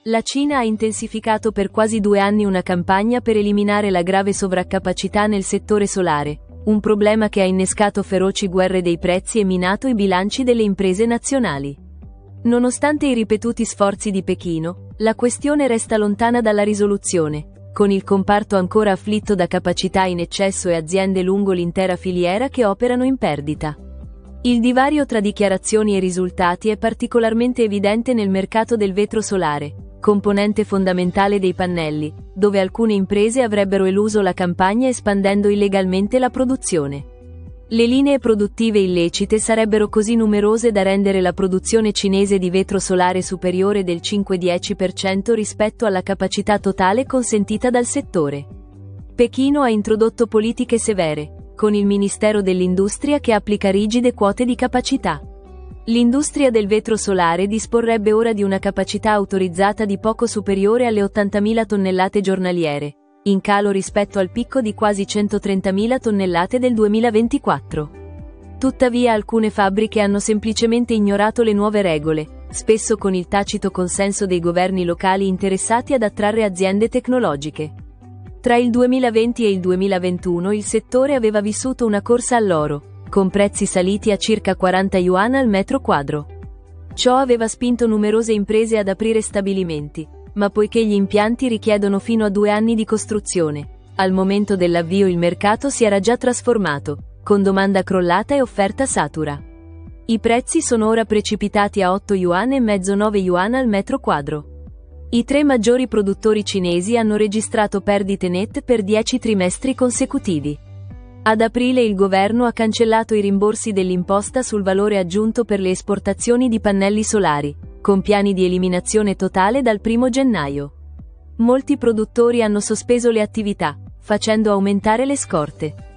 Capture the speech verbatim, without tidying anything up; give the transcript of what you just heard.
La Cina ha intensificato per quasi due anni una campagna per eliminare la grave sovraccapacità nel settore solare, un problema che ha innescato feroci guerre dei prezzi e minato i bilanci delle imprese nazionali. Nonostante i ripetuti sforzi di Pechino, la questione resta lontana dalla risoluzione, con il comparto ancora afflitto da capacità in eccesso e aziende lungo l'intera filiera che operano in perdita. Il divario tra dichiarazioni e risultati è particolarmente evidente nel mercato del vetro solare, componente fondamentale dei pannelli, dove alcune imprese avrebbero eluso la campagna espandendo illegalmente la produzione. Le linee produttive illecite sarebbero così numerose da rendere la produzione cinese di vetro solare superiore del cinque-dieci per cento rispetto alla capacità totale consentita dal settore. Pechino ha introdotto politiche severe, con il Ministero dell'Industria che applica rigide quote di capacità. L'industria del vetro solare disporrebbe ora di una capacità autorizzata di poco superiore alle ottantamila tonnellate giornaliere, in calo rispetto al picco di quasi centotrentamila tonnellate del duemilaventiquattro. Tuttavia alcune fabbriche hanno semplicemente ignorato le nuove regole, spesso con il tacito consenso dei governi locali interessati ad attrarre aziende tecnologiche. Tra il duemilaventi e il duemilaventuno il settore aveva vissuto una corsa all'oro, con prezzi saliti a circa quaranta yuan al metro quadro. Ciò aveva spinto numerose imprese ad aprire stabilimenti, ma poiché gli impianti richiedono fino a due anni di costruzione, al momento dell'avvio il mercato si era già trasformato, con domanda crollata e offerta satura. I prezzi sono ora precipitati a otto yuan e mezzo nove yuan al metro quadro. I tre maggiori produttori cinesi hanno registrato perdite nette per dieci trimestri consecutivi. Ad aprile il governo ha cancellato i rimborsi dell'imposta sul valore aggiunto per le esportazioni di pannelli solari, con piani di eliminazione totale dal primo gennaio. Molti produttori hanno sospeso le attività, facendo aumentare le scorte.